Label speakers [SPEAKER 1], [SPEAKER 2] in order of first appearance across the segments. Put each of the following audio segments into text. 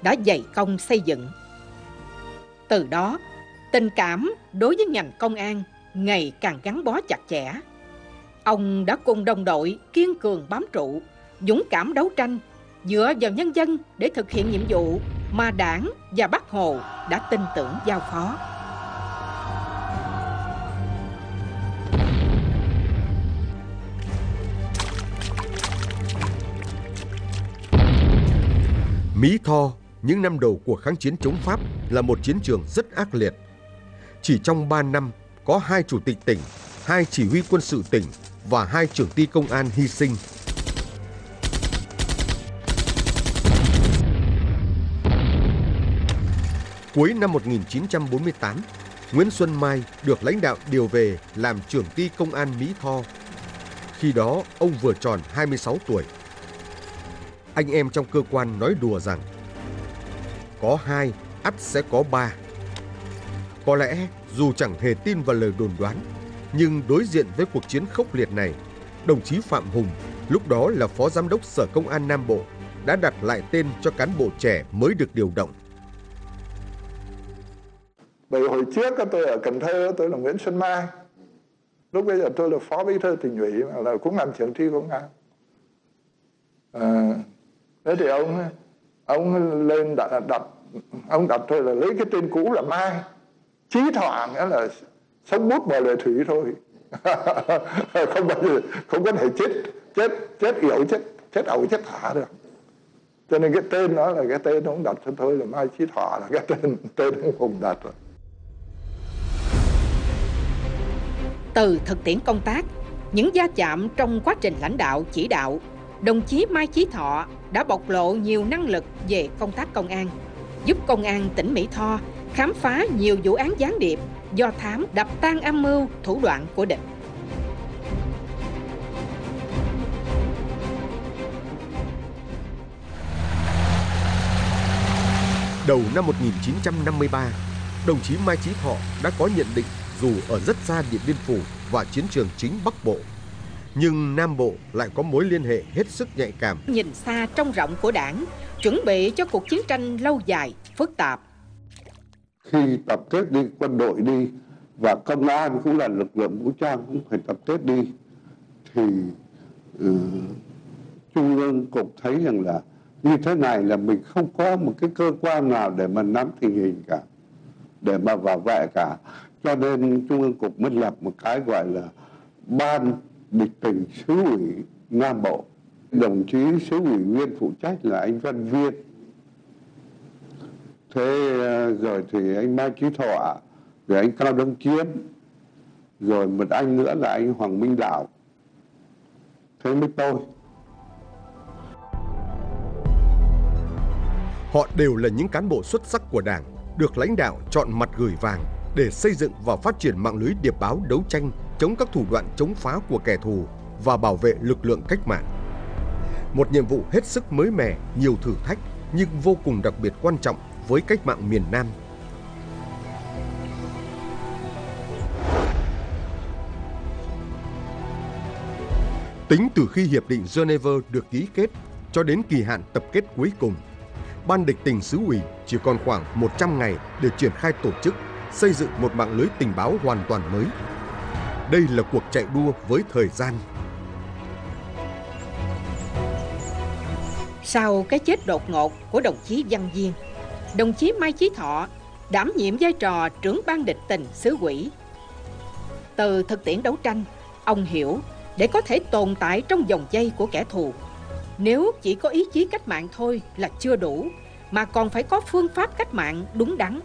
[SPEAKER 1] đã dày công xây dựng. Từ đó, tình cảm đối với ngành công an ngày càng gắn bó chặt chẽ. Ông đã cùng đồng đội kiên cường bám trụ, dũng cảm đấu tranh, dựa vào nhân dân để thực hiện nhiệm vụ mà Đảng và Bác Hồ đã tin tưởng giao phó.
[SPEAKER 2] Mỹ Tho, những năm đầu của kháng chiến chống Pháp là một chiến trường rất ác liệt. Chỉ trong 3 năm, có 2 chủ tịch tỉnh, 2 chỉ huy quân sự tỉnh và 2 trưởng ty công an hy sinh. Cuối năm 1948, Nguyễn Xuân Mai được lãnh đạo điều về làm trưởng ty công an Mỹ Tho. Khi đó, ông vừa tròn 26 tuổi. Anh em trong cơ quan nói đùa rằng có 2, ắt sẽ có 3. Có lẽ dù chẳng hề tin vào lời đồn đoán, nhưng đối diện với cuộc chiến khốc liệt này, đồng chí Phạm Hùng, lúc đó là Phó Giám đốc Sở Công an Nam Bộ, đã đặt lại tên cho cán bộ trẻ mới được điều động.
[SPEAKER 3] Bởi hồi trước tôi ở Cần Thơ, tôi là Nguyễn Xuân Mai. Lúc bây giờ tôi là Phó Bí thư Tỉnh ủy, là cũng làm trưởng ty công an. Thế thì ông lên ông đặt tôi là lấy cái tên cũ là Mai. Chí Thọ nghĩa là sống bút bờ lệ thủy thôi. không có thể chết yểu, chết ẩu, chết thả được. Cho nên cái tên đó là cái tên ông đặt cho tôi là Mai Chí Thọ, là cái tên ông Hùng đặt rồi.
[SPEAKER 1] Từ thực tiễn công tác, những va chạm trong quá trình lãnh đạo chỉ đạo, đồng chí Mai Chí Thọ đã bộc lộ nhiều năng lực về công tác công an, giúp công an tỉnh Mỹ Tho khám phá nhiều vụ án gián điệp, do thám, đập tan âm mưu, thủ đoạn của địch.
[SPEAKER 2] Đầu năm 1953, đồng chí Mai Chí Thọ đã có nhận định dù ở rất xa Điện Biên Phủ và chiến trường chính Bắc Bộ, nhưng Nam Bộ lại có mối liên hệ hết sức nhạy cảm.
[SPEAKER 1] Nhìn xa trông rộng của Đảng, chuẩn bị cho cuộc chiến tranh lâu dài, phức tạp.
[SPEAKER 4] Khi tập kết đi, quân đội đi, và công an cũng là lực lượng vũ trang cũng phải tập kết đi, thì Trung ương Cục thấy rằng là như thế này là mình không có một cái cơ quan nào để mà nắm tình hình cả, để mà bảo vệ cả. Cho nên Trung ương Cục mới lập một cái gọi là Ban Địch tình Xứ ủy Nam Bộ. Đồng chí Xứ ủy viên phụ trách là anh Văn Viên. Thế rồi thì anh Mai Chí Thọ, rồi anh Cao Đông Chiếm, rồi một anh nữa là anh Hoàng Minh Đạo. Thế mới tôi.
[SPEAKER 2] Họ đều là những cán bộ xuất sắc của Đảng, được lãnh đạo chọn mặt gửi vàng để xây dựng và phát triển mạng lưới điệp báo đấu tranh chống các thủ đoạn chống phá của kẻ thù và bảo vệ lực lượng cách mạng. Một nhiệm vụ hết sức mới mẻ, nhiều thử thách nhưng vô cùng đặc biệt quan trọng với cách mạng miền Nam. Tính từ khi Hiệp định Geneva được ký kết cho đến kỳ hạn tập kết cuối cùng, Ban Địch tình Xứ ủy chỉ còn khoảng 100 ngày để triển khai tổ chức, xây dựng một mạng lưới tình báo hoàn toàn mới. Đây là cuộc chạy đua với thời gian.
[SPEAKER 1] Sau cái chết đột ngột của đồng chí Văn Viên, đồng chí Mai Chí Thọ đảm nhiệm vai trò trưởng Ban Địch tình Xứ ủy. Từ thực tiễn đấu tranh, ông hiểu để có thể tồn tại trong vòng vây của kẻ thù, nếu chỉ có ý chí cách mạng thôi là chưa đủ, mà còn phải có phương pháp cách mạng đúng đắn.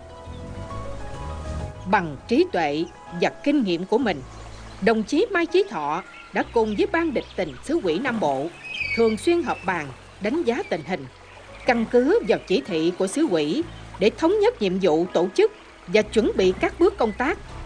[SPEAKER 1] Bằng trí tuệ và kinh nghiệm của mình, đồng chí Mai Chí Thọ đã cùng với Ban Địch tình Xứ ủy Nam Bộ thường xuyên họp bàn, đánh giá tình hình, căn cứ vào chỉ thị của Xứ ủy để thống nhất nhiệm vụ tổ chức và chuẩn bị các bước công tác